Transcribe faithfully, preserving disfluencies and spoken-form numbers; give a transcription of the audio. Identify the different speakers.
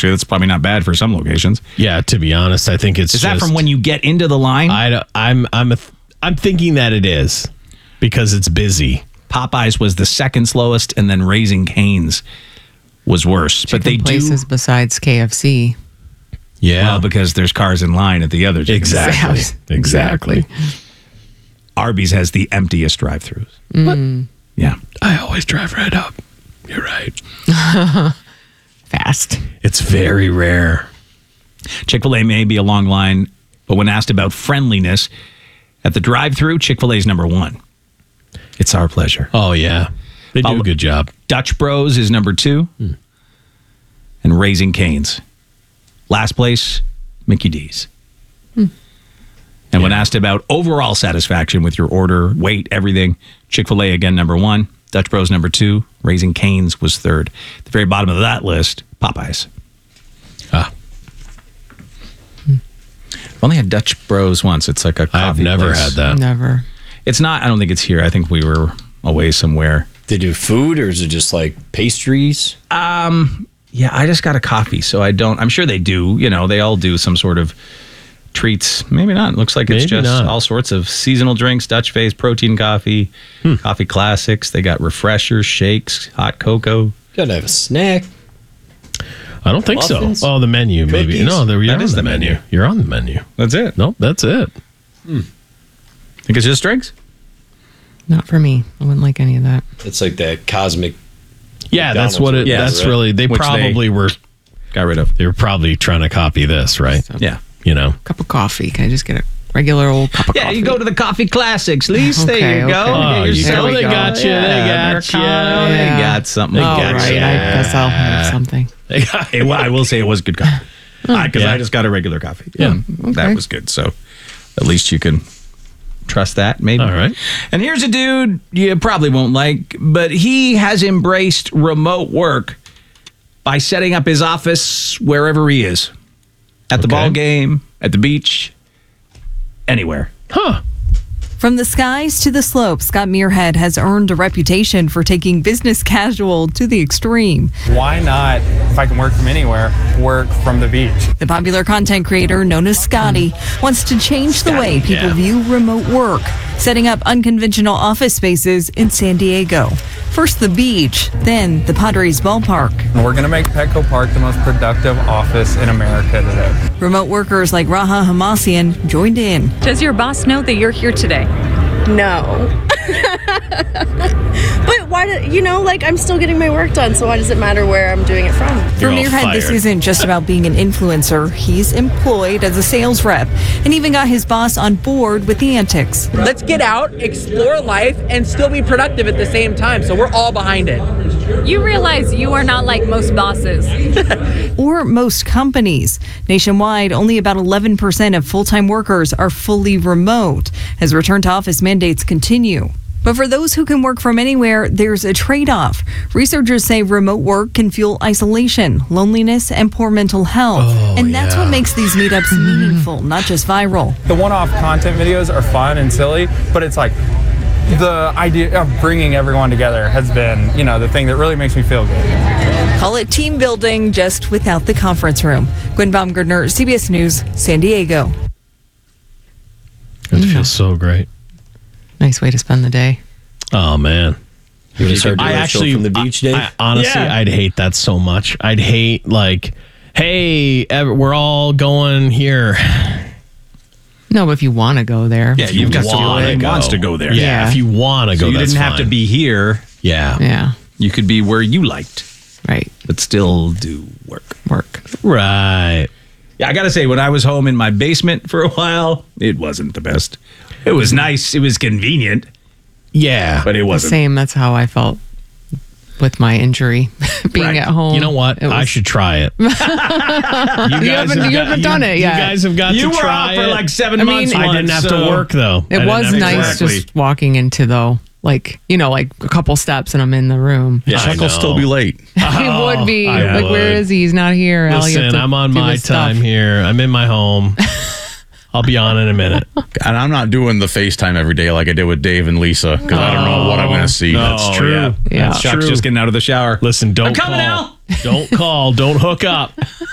Speaker 1: Actually, that's probably not bad for some locations.
Speaker 2: Yeah, to be honest, I think it's
Speaker 1: Is
Speaker 2: just,
Speaker 1: that from when you get into the line?
Speaker 2: I, don't- I'm I'm a, I'm thinking that it is because it's busy.
Speaker 1: Popeyes was the second slowest, and then Raising Cane's was worse.
Speaker 3: Chicken
Speaker 1: but they
Speaker 3: places
Speaker 1: do
Speaker 3: besides K F C.
Speaker 2: Yeah,
Speaker 1: well because there's cars in line at the other chicken
Speaker 2: exactly,
Speaker 1: places.
Speaker 2: exactly.
Speaker 1: Arby's has the emptiest drive-thrus.
Speaker 3: Mm.
Speaker 1: Yeah,
Speaker 2: I always drive right up. You're right.
Speaker 3: Fast.
Speaker 2: It's very rare.
Speaker 1: Chick-fil-A may be a long line, but when asked about friendliness at the drive-thru, Chick-fil-A is number one. It's our pleasure.
Speaker 2: Oh yeah, they do
Speaker 1: Follow-
Speaker 2: a good job.
Speaker 1: Dutch Bros is number two,
Speaker 2: Hmm.
Speaker 1: and Raising Cane's. Last place, Mickey D's.
Speaker 3: Hmm.
Speaker 1: And when asked about overall satisfaction with your order, weight, everything, Chick-fil-A again number one, Dutch Bros number two, Raising Cane's was third. At the very bottom of that list, Popeyes.
Speaker 2: Ah,
Speaker 1: I've only had Dutch Bros once. It's like a coffee
Speaker 2: I've never
Speaker 1: place.
Speaker 2: had that.
Speaker 3: Never.
Speaker 1: It's not, I don't think it's here. I think we were away somewhere.
Speaker 4: They do food, or is it just like pastries?
Speaker 1: Yeah, I just got a coffee, so I don't. I'm sure they do. You know, they all do some sort of treats. Maybe not. It looks like it's
Speaker 2: Maybe
Speaker 1: just
Speaker 2: not.
Speaker 1: all sorts of seasonal drinks, Dutch Face, protein coffee,
Speaker 2: Hmm.
Speaker 1: coffee classics. They got refreshers, shakes, hot cocoa.
Speaker 4: Gotta have a snack.
Speaker 1: Uh,
Speaker 2: I don't think
Speaker 4: Muffins?
Speaker 2: so. Oh, the menu, maybe.
Speaker 4: Cookies?
Speaker 2: No, there, you're
Speaker 1: That
Speaker 2: on
Speaker 1: is
Speaker 2: the
Speaker 1: the
Speaker 2: menu.
Speaker 1: menu.
Speaker 2: You're on the menu.
Speaker 1: That's it.
Speaker 2: Nope, that's it.
Speaker 1: Think it's just drinks?
Speaker 3: Not for me. I wouldn't like any of that.
Speaker 4: It's like that cosmic.
Speaker 2: Yeah, that's
Speaker 4: McDonald's
Speaker 2: what it.
Speaker 4: or
Speaker 2: That's
Speaker 4: whatever,
Speaker 2: really. They
Speaker 1: Which they-
Speaker 2: probably were.
Speaker 1: Got rid of.
Speaker 2: They were probably trying to copy this, right?
Speaker 1: Yeah.
Speaker 2: You know.
Speaker 3: Cup of coffee. Can I just get a regular old cup of
Speaker 1: Yeah,
Speaker 3: coffee?
Speaker 1: you go to the coffee classics, Lise.
Speaker 3: Okay,
Speaker 1: there you go.
Speaker 3: okay.
Speaker 2: Oh,
Speaker 1: Get
Speaker 2: you
Speaker 1: yourself-
Speaker 2: go. They got you. They got you.
Speaker 1: Americano. They
Speaker 3: Yeah.
Speaker 1: got something.
Speaker 3: All
Speaker 2: got
Speaker 3: right.
Speaker 2: you.
Speaker 3: I guess I'll have something.
Speaker 1: Hey, well, I will say it was good coffee. Because
Speaker 2: Yeah.
Speaker 1: I just got a regular coffee.
Speaker 2: Yeah.
Speaker 1: And That
Speaker 3: Okay.
Speaker 1: was good. So at least you can trust that, maybe.
Speaker 2: All right.
Speaker 1: And here's a dude you probably won't like, but he has embraced remote work by setting up his office wherever he is. At the
Speaker 2: Okay.
Speaker 1: ball game, at the beach, anywhere.
Speaker 2: Huh.
Speaker 5: From the skies to the slopes, Scott Muirhead has earned a reputation for taking business casual to the extreme.
Speaker 6: Why not, if I can work from anywhere, work from the beach?
Speaker 5: The popular content creator known as Scotty wants to change the way people
Speaker 2: yeah.
Speaker 5: view remote work, setting up unconventional office spaces in San Diego. First the beach, then the Padres ballpark.
Speaker 6: And we're going to make Petco Park the most productive office in America today.
Speaker 5: Remote workers like Raha Hamassian joined in.
Speaker 7: Does your boss know that you're here today?
Speaker 8: No. But why do you know, like, I'm still getting my work done, so why does it matter where I'm doing it from?
Speaker 5: For
Speaker 2: You're all
Speaker 5: Muirhead, this
Speaker 2: fired.
Speaker 5: isn't just about being an influencer. He's employed as a sales rep and even got his boss on board with the antics.
Speaker 9: Let's get out, explore life, and still be productive at the same time. So we're all behind it.
Speaker 7: You realize you are not like most bosses.
Speaker 5: Or most companies. Nationwide, only about eleven percent of full-time workers are fully remote as return to office mandates continue. But for those who can work from anywhere, there's a trade-off. Researchers say remote work can fuel isolation, loneliness, and poor mental health. and that's what makes these meetups meaningful, not just viral.
Speaker 6: The one-off content videos are fun and silly, but it's like the idea of bringing everyone together has been, you know, the thing that really makes me feel good.
Speaker 5: Call it team building, just without the conference room. Gwen Baumgartner, C B S News, San Diego.
Speaker 2: It feels so great.
Speaker 3: Nice way to spend the day.
Speaker 2: Oh man.
Speaker 4: You're gonna start doing
Speaker 2: I
Speaker 4: a show
Speaker 2: actually
Speaker 4: from the beach,
Speaker 2: I-
Speaker 4: Dave?
Speaker 2: I- honestly,
Speaker 1: Yeah.
Speaker 2: I'd hate that so much. I'd hate like, hey, ev- we're all going here.
Speaker 3: No, but if you want to go there.
Speaker 1: Yeah, you've got someone
Speaker 2: Wanna
Speaker 1: that
Speaker 2: go.
Speaker 1: wants to go there.
Speaker 2: Yeah,
Speaker 3: Yeah.
Speaker 2: if you want to
Speaker 1: So
Speaker 2: go,
Speaker 1: you
Speaker 2: that's
Speaker 1: didn't have to
Speaker 2: fine.
Speaker 1: be here.
Speaker 2: Yeah.
Speaker 3: Yeah.
Speaker 1: You could be where you liked,
Speaker 3: Right.
Speaker 1: but still do work.
Speaker 3: Work.
Speaker 2: Right.
Speaker 1: Yeah, I got to say, when I was home in my basement for a while, it wasn't the best. It was nice. It was convenient,
Speaker 2: Yeah.
Speaker 1: but it wasn't.
Speaker 3: Same. That's how I felt with my injury. Being
Speaker 1: Right.
Speaker 3: at home.
Speaker 2: You know what?
Speaker 3: It
Speaker 2: I
Speaker 3: was-
Speaker 2: should try it. you, guys
Speaker 3: haven't-
Speaker 2: have
Speaker 3: you
Speaker 2: got-
Speaker 3: haven't done it yet.
Speaker 2: You guys have got
Speaker 1: You
Speaker 2: to
Speaker 1: were
Speaker 2: try
Speaker 1: out for
Speaker 2: it.
Speaker 1: like seven
Speaker 3: I mean,
Speaker 1: months.
Speaker 2: I didn't
Speaker 1: once,
Speaker 2: have
Speaker 1: so-
Speaker 2: to work though. I
Speaker 3: It
Speaker 2: didn't
Speaker 3: was
Speaker 2: have to
Speaker 3: nice
Speaker 2: work.
Speaker 1: Exactly.
Speaker 3: just walking into, though, like, you know, like a couple steps and I'm in the room.
Speaker 2: Yeah, I
Speaker 10: Chuck will
Speaker 2: know.
Speaker 10: still be late.
Speaker 3: He would be.
Speaker 2: I
Speaker 3: like, where
Speaker 2: would.
Speaker 3: is he? He's not here. Al, you have
Speaker 2: Listen,
Speaker 3: to
Speaker 2: I'm on
Speaker 3: do
Speaker 2: my
Speaker 3: this stuff.
Speaker 2: time here. I'm in my home. I'll be on in a minute.
Speaker 10: And I'm not doing the FaceTime every day like I did with Dave and Lisa because I don't know what I'm going to see.
Speaker 2: That's true.
Speaker 1: Yeah.
Speaker 3: Yeah.
Speaker 1: Chuck's
Speaker 2: true.
Speaker 1: just getting out of the shower.
Speaker 2: Listen, don't
Speaker 1: I'm coming,
Speaker 2: call. Don't call. Don't hook up.